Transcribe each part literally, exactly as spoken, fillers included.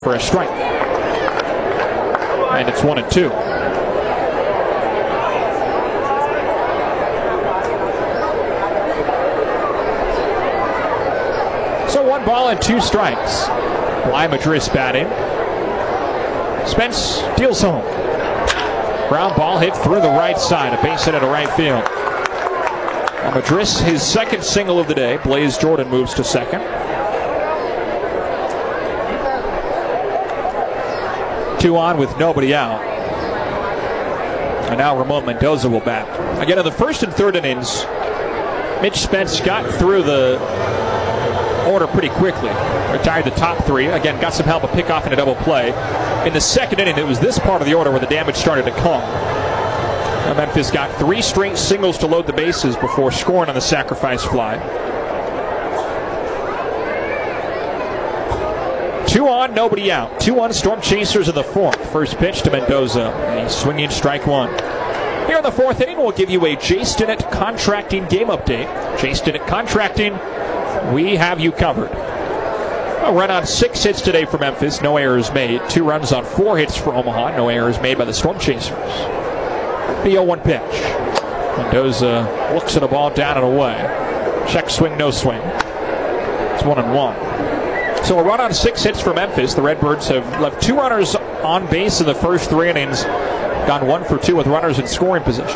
for a strike. And it's one and two. So one ball and two strikes. Bly Madris batting. Spence deals home. Ground ball hit through the right side. A base hit at a right field. Now Madris, his second single of the day. Blaze Jordan moves to second. Two on with nobody out. And now Ramon Mendoza will bat. Again, in the first and third innings, Mitch Spence got through the order pretty quickly. Retired the top three. Again, got some help, a pickoff and a double play. In the second inning, it was this part of the order where the damage started to come. Now Memphis got three straight singles to load the bases before scoring on the sacrifice fly. Two on, nobody out. Two on, Storm Chasers in the fourth. First pitch to Mendoza. A swinging strike one. Here in the fourth inning, we'll give you a Jay Stinnett Contracting game update. Jay Stinnett Contracting, we have you covered. A run on six hits today for Memphis. No errors made. Two runs on four hits for Omaha. No errors made by the Storm Chasers. The oh one pitch. Mendoza looks at a ball down and away. Check swing, no swing. It's one and one. So a run on six hits for Memphis. The Redbirds have left two runners on base in the first three innings. Gone one for two with runners in scoring position.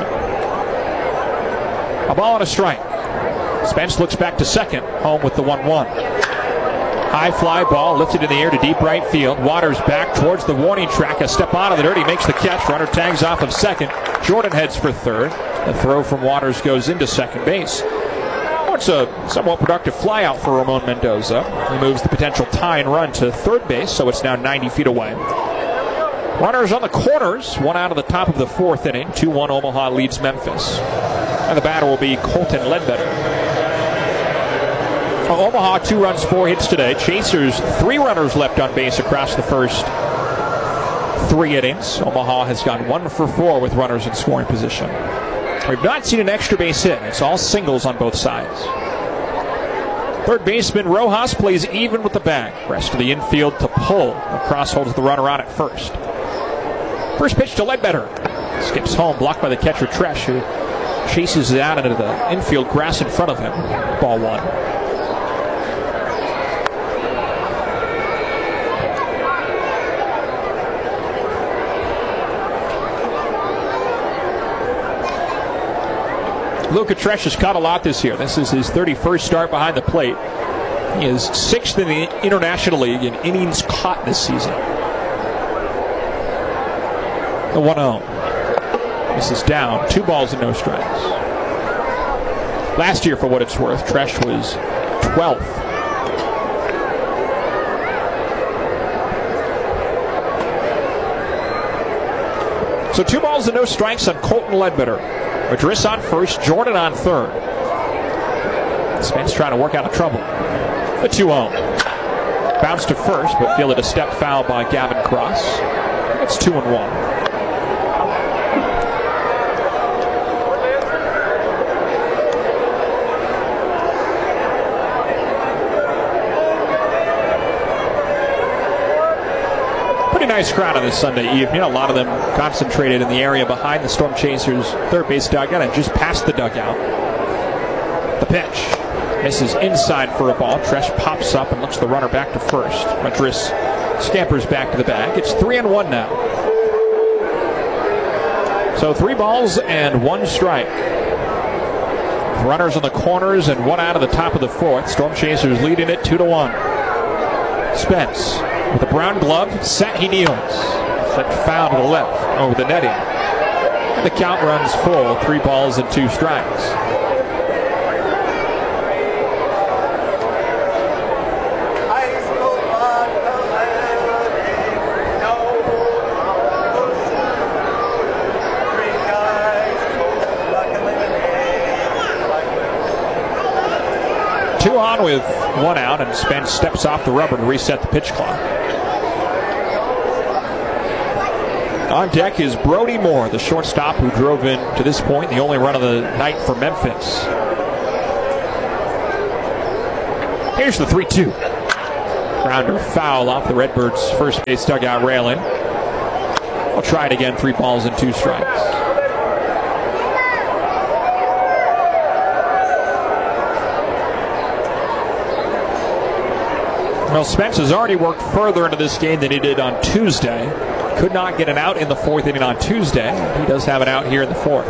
A ball and a strike. Spence looks back to second. Home with the one one. High fly ball lifted in the air to deep right field. Waters back towards the warning track. A step out of the dirt. He makes the catch. Runner tags off of second. Jordan heads for third. The throw from Waters goes into second base. It's a somewhat productive flyout for Ramon Mendoza. He moves the potential tying run to third base, so it's now ninety feet away. Runners on the corners, one out of the top of the fourth inning. two one Omaha leads Memphis. And the batter will be Colton Ledbetter. Well, Omaha, two runs, four hits today. Chasers, three runners left on base across the first three innings. Omaha has gone one for four with runners in scoring position. We've not seen an extra base hit. It's all singles on both sides. Third baseman Rojas plays even with the bag. Rest of the infield to pull. Across holds the runner on at first. First pitch to Ledbetter. Skips home, blocked by the catcher Tresh, who chases it out into the infield grass in front of him. Ball one. Luca Tresh has caught a lot this year. This is his thirty-first start behind the plate. He is sixth in the International League in innings caught this season. The one oh. This is down. Two balls and no strikes. Last year, for what it's worth, Tresh was twelfth. So two balls and no strikes on Colton Ledbetter. Madris on first, Jordan on third. Spence trying to work out of trouble. The two oh. Bounced to first, but fielded a step foul by Gavin Cross. It's two and one. Nice crowd on this Sunday evening. A lot of them concentrated in the area behind the Storm Chasers' third base dugout and just past the dugout. The pitch misses inside for a ball. Tresh pops up and looks the runner back to first. Madris scampers back to the bag. It's three and one now. So three balls and one strike. Runners on the corners and one out of the top of the fourth. Storm Chasers leading it two to one. Spence with a brown glove, set, he kneels. Set foul to the left, over the netting. And the count runs full, three balls and two strikes. Two on with one out, and Spence steps off the rubber to reset the pitch clock. On deck is Brody Moore, the shortstop who drove in to this point, the only run of the night for Memphis. Here's the three two. Grounder foul off the Redbirds' first base dugout railing. We'll try it again. Three balls and two strikes. Well, Spence has already worked further into this game than he did on Tuesday. Could not get an out in the fourth inning on Tuesday. He does have an out here in the fourth.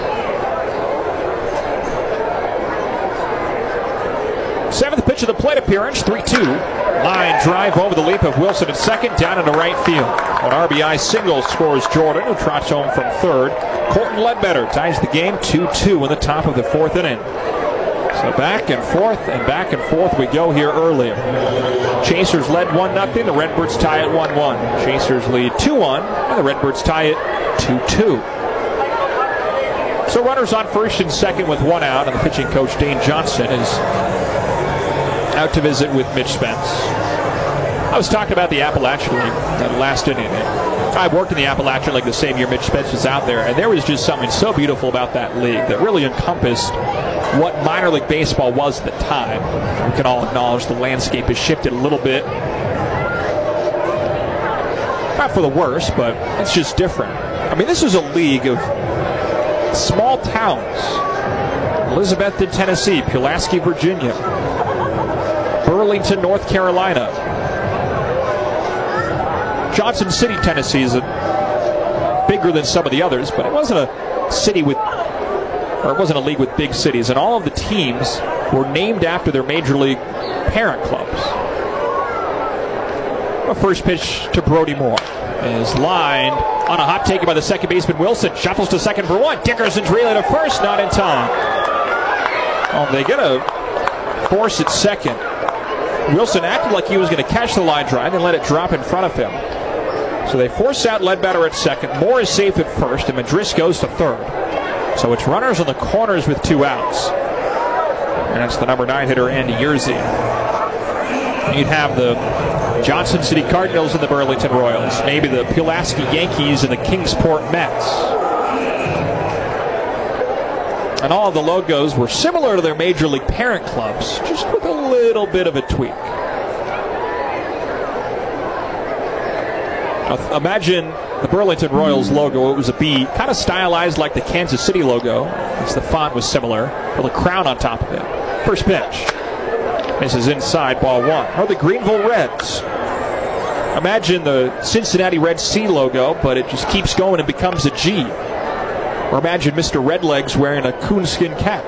Seventh pitch of the plate appearance, three two. Line drive over the leap of Wilson at second, down into right field. An R B I single scores Jordan, who trots home from third. Colton Ledbetter ties the game two two in the top of the fourth inning. So back and forth and back and forth we go here early. Chasers led one nothing. The Redbirds tie it one one. Chasers lead two one, and the Redbirds tie it two two. So runners on first and second with one out, and the pitching coach Dane Johnson is out to visit with Mitch Spence. I was talking about the Appalachian League that last inning. I worked in the Appalachian League the same year Mitch Spence was out there, and there was just something so beautiful about that league that really encompassed what minor league baseball was at the time. We can all acknowledge the landscape has shifted a little bit. Not for the worse, but it's just different. I mean, this is a league of small towns. Elizabethton, Tennessee, Pulaski, Virginia, Burlington, North Carolina. Johnson City, Tennessee is a, bigger than some of the others, but it wasn't a city with, or it wasn't a league with big cities, and all of the teams were named after their major league parent clubs. A first pitch to Brody Moore is lined on a hop taken by the second baseman Wilson. Shuffles to second for one. Dickerson's relay to first, not in time. Oh, they get a force at second. Wilson acted like he was going to catch the line drive and let it drop in front of him. So they force out Ledbetter at second. Moore is safe at first, and Madris goes to third. So it's runners on the corners with two outs. And that's the number nine hitter, Andy Yerzy. You'd have the Johnson City Cardinals and the Burlington Royals. Maybe the Pulaski Yankees and the Kingsport Mets. And all of the logos were similar to their major league parent clubs, just with a little bit of a tweak. Now, imagine the Burlington Royals logo. It was a B, kind of stylized like the Kansas City logo, as the font was similar, with a crown on top of it. First pitch. This is inside, ball one. Or the Greenville Reds. Imagine the Cincinnati Red C logo, but it just keeps going and becomes a G. Or imagine Mister Redlegs wearing a coonskin cap.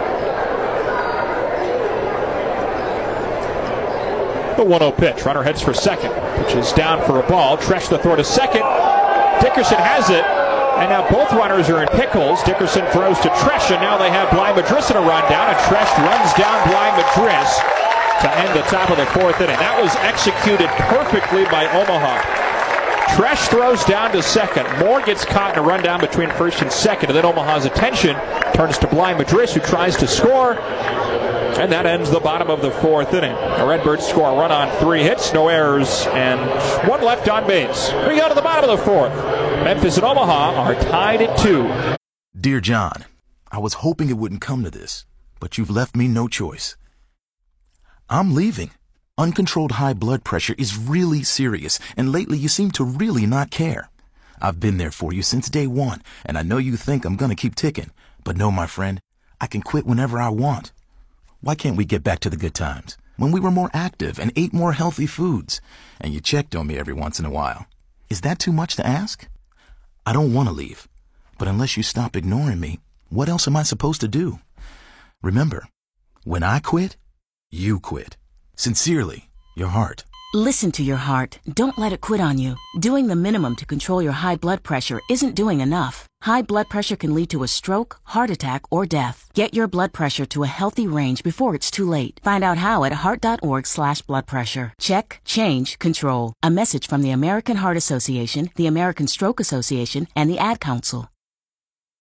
The one oh pitch. Runner heads for second. Pitch is down for a ball. Tresh the throw to second. Dickerson has it. And now both runners are in pickles. Dickerson throws to Tresh, and now they have Bly Madris in a rundown. And Tresh runs down Bly Madris to end the top of the fourth inning. That was executed perfectly by Omaha. Tresh throws down to second. Moore gets caught in a rundown between first and second, and then Omaha's attention turns to Bly Madris, who tries to score, and that ends the bottom of the fourth inning. The Redbirds score a run on three hits, no errors, and one left on base. We go to the bottom of the fourth. Memphis and Omaha are tied at two. Dear John, I was hoping it wouldn't come to this, but you've left me no choice. I'm leaving. Uncontrolled high blood pressure is really serious, and lately you seem to really not care. I've been there for you since day one, and I know you think I'm gonna keep ticking, but no, my friend, I can quit whenever I want. Why can't we get back to the good times, when we were more active and ate more healthy foods, and you checked on me every once in a while? Is that too much to ask? I don't want to leave, but unless you stop ignoring me, what else am I supposed to do? Remember, when I quit, you quit. Sincerely, your heart. Listen to your heart. Don't let it quit on you. Doing the minimum to control your high blood pressure isn't doing enough. High blood pressure can lead to a stroke, heart attack, or death. Get your blood pressure to a healthy range before it's too late. Find out how at heart.org slash blood pressure. Check, change, control. A message from the American Heart Association, the American Stroke Association, and the Ad Council.